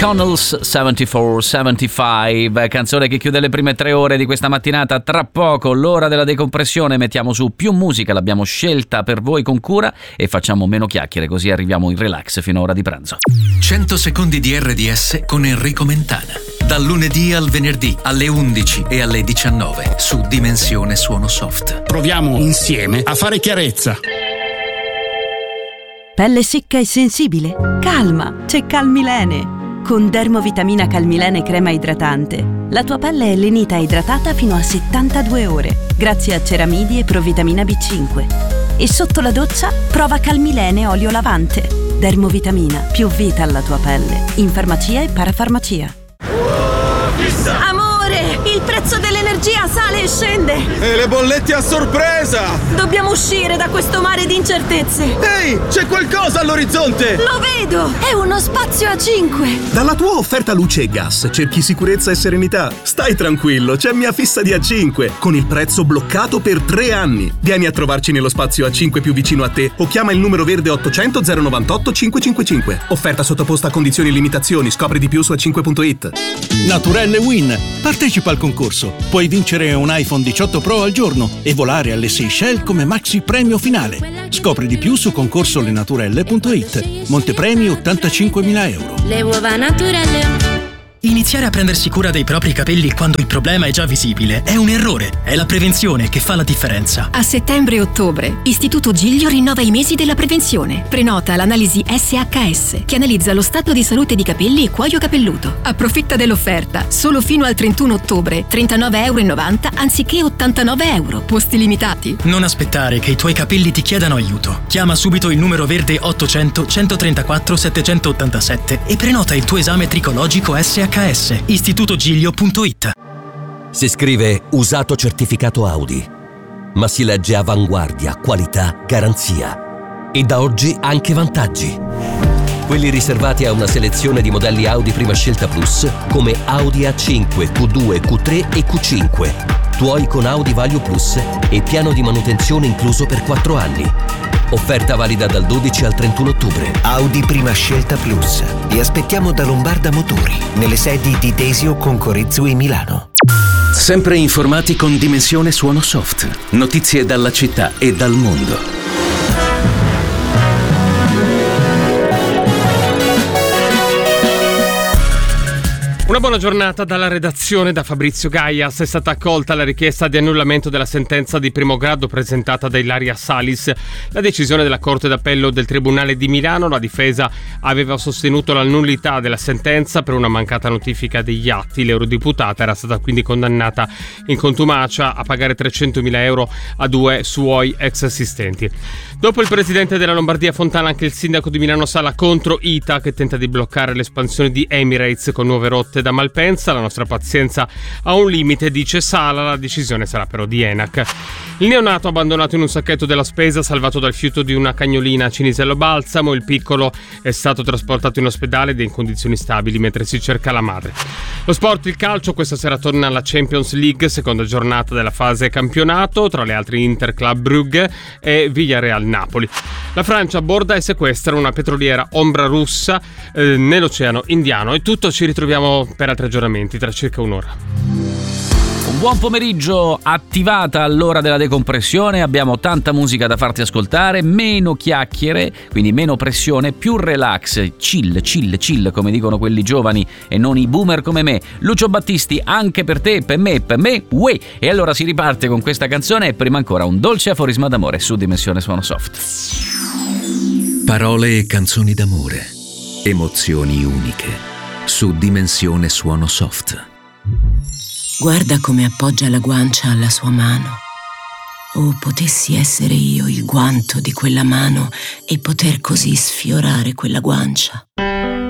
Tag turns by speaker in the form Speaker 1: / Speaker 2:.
Speaker 1: Connells 74-75, canzone che chiude le prime 3 ore di questa mattinata. Tra poco l'ora della decompressione, mettiamo su più musica, l'abbiamo scelta per voi con cura e facciamo meno chiacchiere, così arriviamo in relax fino a ora di pranzo.
Speaker 2: 100 secondi di RDS con Enrico Mentana, dal lunedì al venerdì alle 11 e alle 19 su Dimensione Suono Soft.
Speaker 3: Proviamo insieme a fare chiarezza.
Speaker 4: Pelle secca e sensibile? Calma, c'è Calmilene. Con Dermovitamina Calmilene crema idratante, la tua pelle è lenita e idratata fino a 72 ore, grazie a ceramidi e provitamina B5. E sotto la doccia, prova Calmilene olio lavante. Dermovitamina, più vita alla tua pelle. In farmacia e parafarmacia.
Speaker 5: Amore, il prezzo dell'energia sale e scende.
Speaker 6: E le bollette a sorpresa!
Speaker 5: Dobbiamo uscire da questo mare di incertezze.
Speaker 6: Ehi, c'è qualcosa all'orizzonte!
Speaker 5: Lo vedo! È uno spazio a 5.
Speaker 7: Dalla tua offerta luce e gas cerchi sicurezza e serenità? Stai tranquillo, c'è Mia Fissa di A5 con il prezzo bloccato per 3 anni. Vieni a trovarci nello spazio A5 più vicino a te o chiama il numero verde 800 098 555. Offerta sottoposta a condizioni e limitazioni. Scopri di più su a5.it.
Speaker 3: Naturelle Win. Partecipa al concorso. Puoi vincere un iPhone 18 Pro al giorno e volare alle Seychelles come maxi premio finale. Scopri di più su concorsolenaturelle.it. Montepremi 85.000 euro.
Speaker 8: Le uova Naturelle.
Speaker 9: Iniziare a prendersi cura dei propri capelli quando il problema è già visibile è un errore. È la prevenzione che fa la differenza.
Speaker 8: A settembre e ottobre, Istituto Giglio rinnova i mesi della prevenzione. Prenota l'analisi SHS, che analizza lo stato di salute di capelli e cuoio capelluto. Approfitta dell'offerta. Solo fino al 31 ottobre, €39,90 anziché €89. Posti limitati.
Speaker 9: Non aspettare che i tuoi capelli ti chiedano aiuto. Chiama subito il numero verde 800 134 787 e prenota il tuo esame tricologico SHS. istitutogiglio.it.
Speaker 10: Si scrive usato certificato Audi, ma si legge avanguardia, qualità, garanzia. E da oggi anche vantaggi. Quelli riservati a una selezione di modelli Audi Prima Scelta Plus come Audi A5, Q2, Q3 e Q5. Tuoi con Audi Value Plus e piano di manutenzione incluso per 4 anni. Offerta valida dal 12 al 31 ottobre.
Speaker 11: Audi Prima Scelta Plus. Vi aspettiamo da Lombarda Motori, nelle sedi di Desio, Concorezzo e Milano.
Speaker 2: Sempre informati con Dimensione Suono Soft. Notizie dalla città e dal mondo.
Speaker 12: Una buona giornata dalla redazione da Fabrizio Gaias. È stata accolta la richiesta di annullamento della sentenza di primo grado presentata da Ilaria Salis. La decisione della Corte d'Appello del Tribunale di Milano, la difesa aveva sostenuto la nullità della sentenza per una mancata notifica degli atti. L'eurodeputata era stata quindi condannata in contumacia a pagare 300.000 euro a 2 suoi ex assistenti. Dopo il presidente della Lombardia Fontana, anche il sindaco di Milano Sala contro ITA, che tenta di bloccare l'espansione di Emirates con nuove rotte da Malpensa. La nostra pazienza ha un limite, dice Sala, la decisione sarà però di ENAC. Il neonato abbandonato in un sacchetto della spesa, salvato dal fiuto di una cagnolina a Cinisello Balsamo. Il piccolo è stato trasportato in ospedale ed è in condizioni stabili mentre si cerca la madre. Lo sport, il calcio, questa sera torna alla Champions League, seconda giornata della fase campionato, tra le altre Inter Club Brugge e Villarreal Napoli. La Francia abborda e sequestra una petroliera ombra russa nell'Oceano Indiano. È tutto, ci ritroviamo per altri aggiornamenti tra circa un'ora.
Speaker 1: Un buon pomeriggio, attivata all'ora della decompressione, abbiamo tanta musica da farti ascoltare, meno chiacchiere, quindi meno pressione, più relax, chill come dicono quelli giovani e non i boomer come me. Lucio Battisti, anche per te, per me, uè! E allora si riparte con questa canzone e prima ancora un dolce aforisma d'amore su Dimensione Suono Soft.
Speaker 2: Parole e canzoni d'amore, emozioni uniche su Dimensione Suono Soft.
Speaker 13: Guarda come appoggia la guancia alla sua mano. Oh, potessi essere io il guanto di quella mano e poter così sfiorare quella guancia.